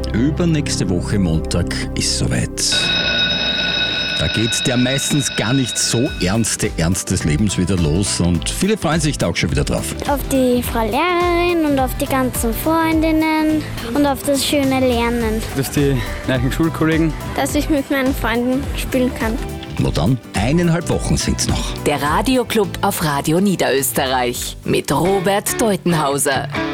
Übernächste Woche Montag ist soweit. Da geht der meistens gar nicht so ernste Ernst des Lebens wieder los und viele freuen sich da auch schon wieder drauf. Auf die Frau Lehrerin und auf die ganzen Freundinnen und auf das schöne Lernen. Auf die neuen Schulkollegen. Dass ich mit meinen Freunden spielen kann. Na dann, 1,5 Wochen sind's noch. Der Radioclub auf Radio Niederösterreich mit Robert Deutenhauser.